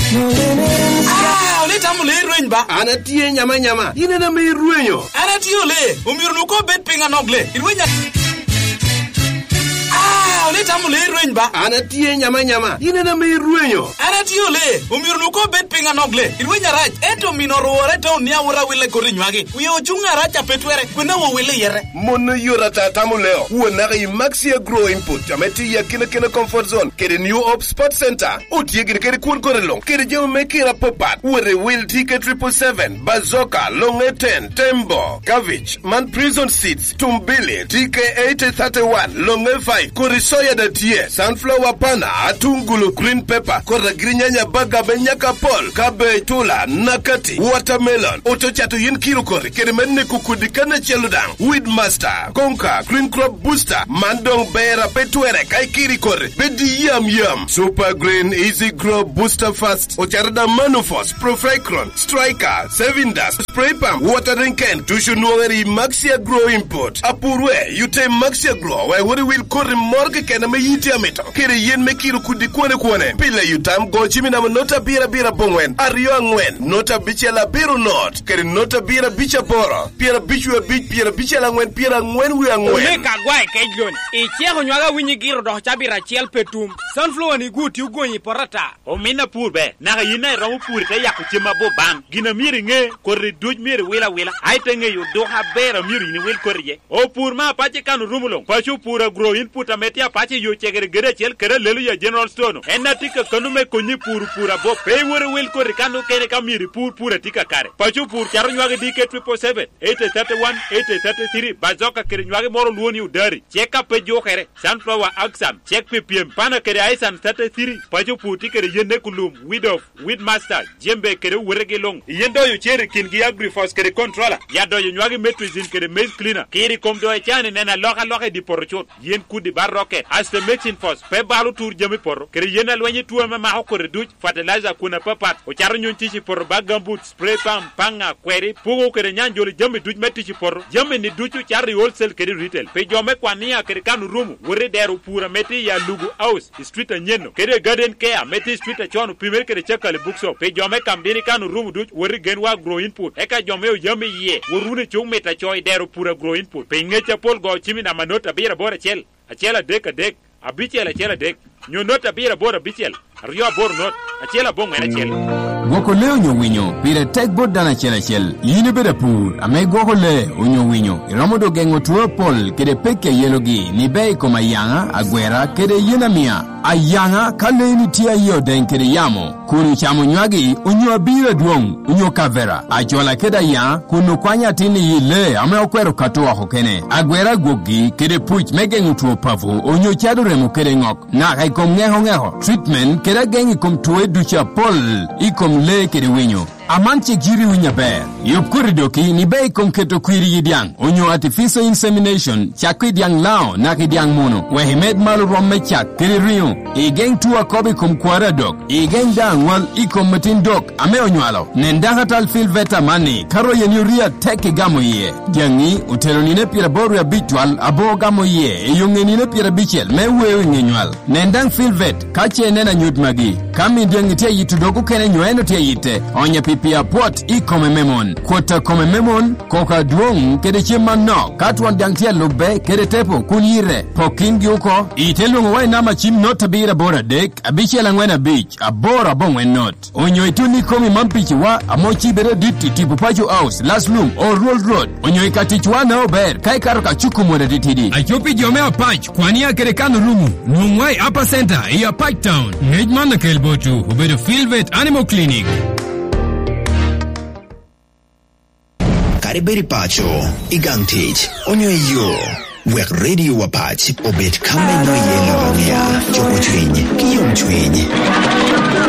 Tamule rueny ba anatie nyama inena me ruenyo anatio le umirnu ko bet pinga nogle irwenya ole tamule rueny ba anatie nyama inena me ruenyo anatio le umirnu ko bet pinga nogle irwenya rach eto minoruore to nia ura wile korinywagi uyo chunga racha petwere kwena wo wile yere mono yorata tamuleo wona ga Maxia Grow Input ameti ya kina comfort zone kede New Hope Sport Center utiegir kede kun korelong kede jeu mekira popat wore will ticket 777 Bazooka Long 10 Tembo Cabbage Man Prison Seats Tumbili TK831 Long 5 Korisoya da tie Sunflower Pana Atungulu Green Pepper Kora grinyanya baga benyaka Paul Kabe tula Nakati Watermelon Otochato yin kilo kori kede menne kukudikana cheludang Weedmaster Konka Green Crop Booster Mandong Bera Petwere Kaikiri kori Bedi Yam Super Green Easy Grow Booster Fast Ocharada Manufos Profecron Striker Sevindas Spray Pump Watering Can Tushunuari Maxia Grow Import Apurwe Yute Maxia Grow Where will kori morgue kena me yiti ameto kere yen mekiru kudikwane pila yutam gochimi na nota bira bongwen ariyo ngwen nota bichela biru not kere nota bicha poro pira bichwe pira bichela ngwen pira ngwen wi ngwen ole kagwae kejon ichego nywaga winyi giro do chabira chiel petum sunflower ni guti ugonyi porata o mina purbe na yina ramu purta yakuchima bo bam gina miri nge korri duj miri wila aite nge yu do ha bera miri ni wil korrie o purma pache kanu rumulong pachu pura grow input ametia pache yu chegere gere chel kere lelu ya general stone enna tika kanume konyi pura bo pe wore wil korri kanu kene kamiri pura tika kare pachu pur charo nywaga DK 777 831 833 Bazooka kere nywaga moro luoni udari cheka pe jo kere sunflower aksam chek ppm pana kere aisan 33 pachu pur tikere yene kulum Weedmaster jembe kere werege long yendo yu chere kingi agrifos kere controller yado yu nywaga metrizin kere maize cleaner kiri komdo e chane nena loka di porochot yen kudi barroket aste mexin fos pe balu tur jemi poro kere yena lwenye tuwa ma hokore duch fertilizer kuna papat o charo nyon tichi poro bagambut spray pump panga kweri pugo kere nyanjoli jemi duch metichi poro jemi ni duchu chari wholesale kere retail pe jome kwania kere kanu rumu wore deru pura meti ya lugu house street nyeno kere garden care meti street chonu pimer kere chakale bookso pe jome kambini kanu rumu duch wore genwa grow input eka jome o jemi ye worune chung meta choy deru pura grow input pe ngecha pol go chimi na manota bira bora chel achela dek abichela chela dek nyonota bira bora bichel rio bor not achela bongera chel goko le onyo winyo pire tek bodana chel yini beda pur ame goko le onyo winyo ramodo gengo tuo pol kede peke yelogi ni bei koma yanga agwera kede yenamia ayanga kale ni tia yo den kede yamo kunu chamo nywagi onyo abira duong onyo kavera ajola keda ya kunu kwanya tini yile ame okwero katoa hokene agwera gogi kede puch megengo tuo pavo onyo chado remo kede ngok na kai kom ngeho treatment kede gengi kom tuwe ducha pol ikom le kede winyo amanche jiri winya ber yop kuridoki ni bei kom keto kwiri yidiang onyo artificial insemination chakwi diang lao na kidiang mono wehimed malu romme chak kede rio igeng tuwa kobi kom kwara dok igeng dangwal ikom matin dok ame onywalo nendanga tal fil veta mani karo yenyuria teke gamo ye diangi utelo nine pira boru ya bitwal abo gamo ye yunge nine pira bichel mewe ngenywal nendang fil vet kache nena nyut magi kami diangi tia yitu doku kene nyweno tia yite onye pia pot ikome memon kwota kome memon koka duong kede chima no katwan dangtia lube kede tepo kunire pokingi uko itelungu wai nama chim not tabira bora dek abichi alangwena beach abora bongwen not onyo ituni komi mampichi wa amochi bere diti tipu pacho house last room or road onyo ikatichwa na ober kai karo kachuku mwere ditidi achopi jomea pach kwania kede kanu rumu nungwai upper center iya Pike Town Nejman na kelbochu ubedo Fieldvet Animal Clinic. Kariberi pacho, igang tich, onyo iyo. Wek radio wapach, obet kama ino yelo ngea, chopo chwenye, kiyom chwenye.